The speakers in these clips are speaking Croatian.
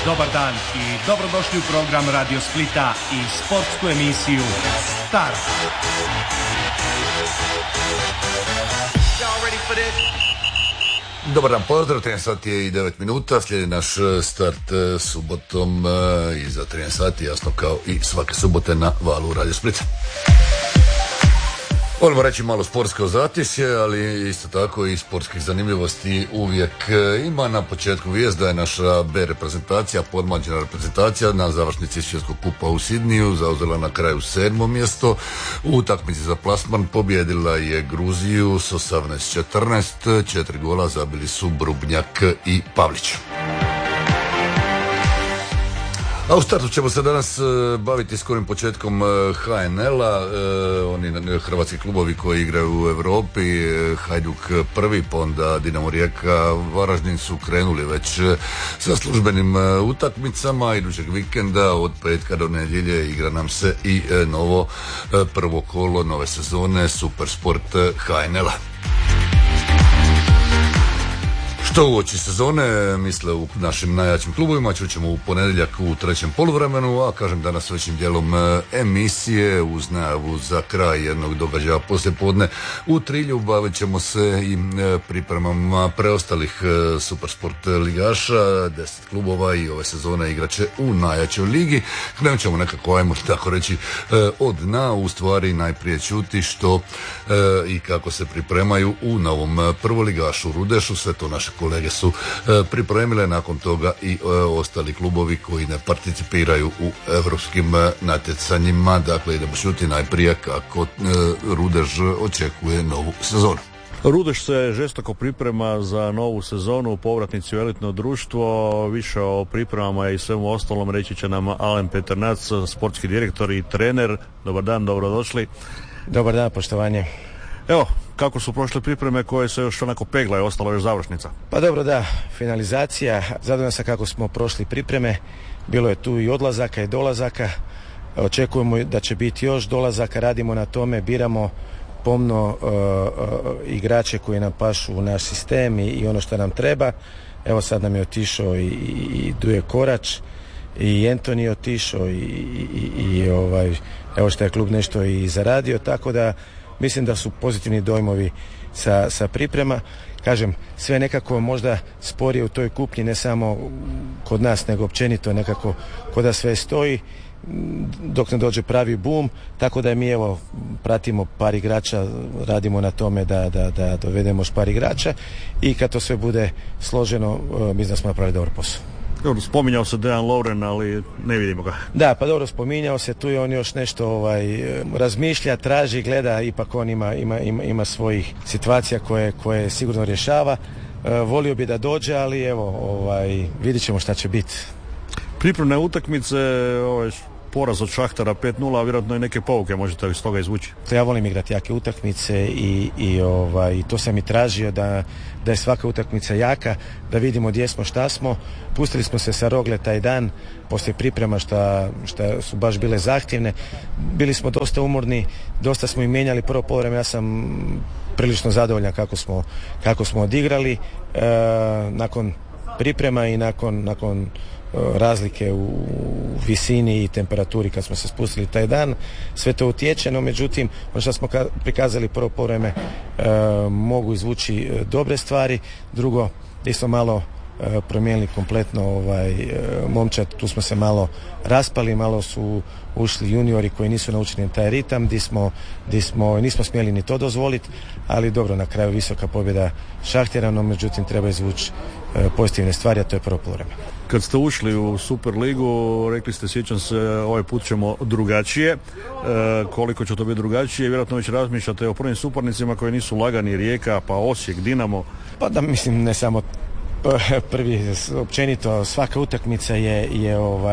dobar dan i dobrodošli u program Radio Splita i sportsku emisiju Start. Dobar dan, pozdrav, 13 sati je i 9 minuta, slijedi naš start subotom iza 13 sati, jasno kao i svake subote na valu Radio Splita. Volimo reći malo sportsko zatisje, ali isto tako i sportskih zanimljivosti uvijek ima. Na početku vijest da je naša B reprezentacija, podmlađena reprezentacija na završnici svjetskog kupa u Sidniju zauzela na kraju 7. mjesto. U utakmici za plasman pobjedila je Gruziju s 18-14, 4 gola zabili su Brubnjak i Pavlić. A u startu ćemo se danas baviti skorim početkom HNL-a, oni hrvatski klubovi koji igraju u Europi, Hajduk prvi, pa onda Dinamo Rijeka, Varaždin su krenuli već sa službenim utakmicama. Idućeg vikenda od petka do nedjelje igra nam se i novo prvo kolo nove sezone Supersport HNL-a. Što uoči sezone misle u našim najjačim klubovima čućemo u ponedjeljak u trećem poluvremenu, a kažem danas većim dijelom emisije uz najavu za kraj jednog događaja poslijepodne u Trilju. Bavit ćemo se i pripremama preostalih Supersport ligaša, 10 klubova i ove sezone igraće u najjačoj ligi. Krenut ćemo nekako, ajmo tako reći, od dna, u stvari najprije čuti što i kako se pripremaju u novom prvoligašu Rudešu. Sve to naše kolege su pripremile, nakon toga i ostali klubovi koji ne participiraju u europskim natjecanjima. Dakle, idemo čuti najprije kako Rudež očekuje novu sezonu. Rudeš se žestoko priprema za novu sezonu, povratnici u elitno društvo. Više o pripremama i svemu ostalom reći će nam Alen Peternac, sportski direktor i trener. Dobar dan, dobrodošli. Dobar dan, poštovanje. Evo, kako su prošle pripreme koje se još onako pegla i ostalo još završnica? Pa dobro, da, finalizacija. Zadovoljan sam kako smo prošli pripreme. Bilo je tu i odlazaka i dolazaka. Očekujemo da će biti još dolazaka, radimo na tome, biramo pomno igrače koji nam pašu u naš sistem i ono što nam treba. Evo sad nam je otišao i Duje Korač i Antoni je otišao i evo što je klub nešto i zaradio, tako da mislim da su pozitivni dojmovi sa priprema. Kažem, sve nekako možda sporije u toj kupnji, ne samo kod nas, nego općenito nekako kod da sve stoji dok ne dođe pravi boom, tako da mi evo pratimo par igrača, radimo na tome da dovedemo još par igrača i kad to sve bude složeno, mislim da smo napravili dobar posao. Dobro, spominjao se Dejan Lovren, ali ne vidimo ga. Da, pa dobro, spominjao se, tu je on još nešto razmišlja, traži, gleda, ipak on ima svojih situacija koje sigurno rješava. Volio bi da dođe, ali evo, vidit ćemo šta će biti. Pripremne utakmice, poraz od Šahtara 5-0, a vjerojatno i neke pouke možete iz toga izvući. Ja volim igrati jake utakmice i to sam i tražio da je svaka utakmica jaka, da vidimo gdje smo, šta smo. Pustili smo se sa Rogle taj dan poslije priprema šta su baš bile zahtjevne. Bili smo dosta umorni, dosta smo i mijenjali prvo poluvreme. Ja sam prilično zadovoljan kako smo odigrali. Nakon priprema i nakon razlike u visini i temperaturi kad smo se spustili taj dan, sve to utječe, no međutim ono što smo prikazali prvo poluvreme mogu izvući dobre stvari. Drugo, gdje smo malo promijenili kompletno momčad, tu smo se malo raspali, malo su ušli juniori koji nisu naučeni taj ritam, nismo smjeli ni to dozvoliti, ali dobro, na kraju visoka pobjeda Šahtjera, no međutim treba izvući pozitivne stvari, a to je prvo poluvreme. Kad ste ušli u Superligu, rekli ste, sjećam se, ovaj put ćemo drugačije. Koliko će to biti drugačije? Vjerojatno već razmišljate o prvim suparnicima koji nisu lagani, Rijeka, pa Osijek, Dinamo. Pa da, mislim, ne samo prvi, općenito svaka utakmica je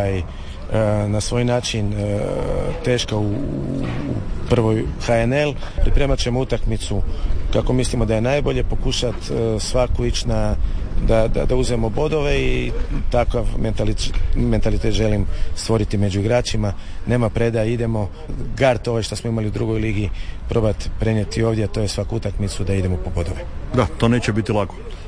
na svoj način teška u prvoj HNL. Pripremat ćemo utakmicu kako mislimo da je najbolje, pokušati svaku ići da uzmemo bodove i takav mentalitet želim stvoriti među igračima. Nema predaje, idemo gard ovaj što smo imali u drugoj ligi probati prenijeti ovdje, a to je svaku utakmicu da idemo po bodove. Da, to neće biti lako.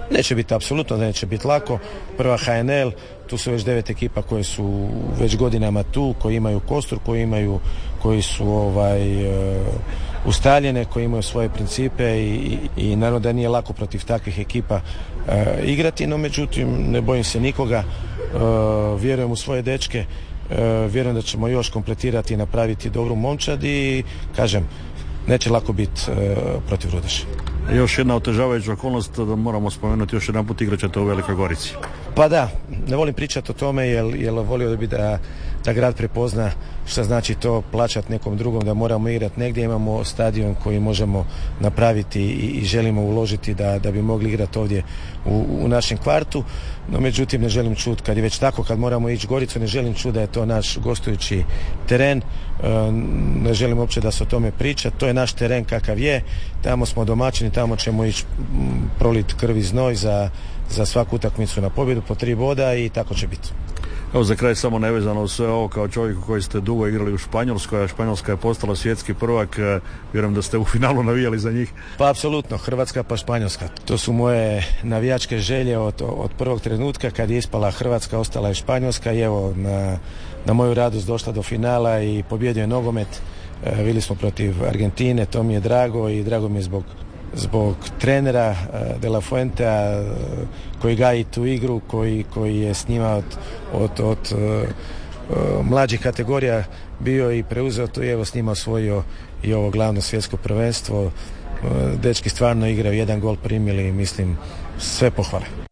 Neće biti, apsolutno da neće biti lako. Prva HNL, tu su već 9 ekipa koje su već godinama tu, koji imaju kostur, koji su ustaljene, koji imaju svoje principe i naravno da nije lako protiv takvih ekipa igrati, no međutim ne bojim se nikoga, vjerujem u svoje dečke, vjerujem da ćemo još kompletirati i napraviti dobru momčad i kažem, neće lako biti protiv Rudeša. Još jedna otežavajuća okolnost da moramo spomenuti još jedan put, igrat ćete u Velikoj Gorici. Pa da, ne volim pričati o tome jer volio bi da grad prepozna šta znači to plaćati nekom drugom, da moramo igrati negdje, imamo stadion koji možemo napraviti i želimo uložiti da bi mogli igrati ovdje u našem kvartu, no međutim ne želim čuti, kad je već tako, kad moramo ići Goricu, ne želim čuti da je to naš gostujući teren, ne želim uopće da se o tome priča, to je naš teren kakav je, tamo smo domaćini, tamo ćemo ići proliti krv i znoj za svaku utakmicu na pobjedu po 3 boda i tako će biti. Evo za kraj samo nevezano u sve ovo, kao čovjeku koji ste dugo igrali u Španjolskoj, a Španjolska je postala svjetski prvak, vjerujem da ste u finalu navijali za njih. Pa apsolutno, Hrvatska pa Španjolska. To su moje navijačke želje od prvog trenutka, kad je ispala Hrvatska, ostala je Španjolska i evo na moju radost došla do finala i pobjedio je nogomet. Bili smo protiv Argentine, to mi je drago i drago mi je zbog trenera De La Fuentea koji gaji tu igru, koji je s njima od mlađih kategorija bio i preuzeo to i evo s njima osvojio i ovo glavno svjetsko prvenstvo. Dečki stvarno igraju, 1 gol primili, mislim, sve pohvale.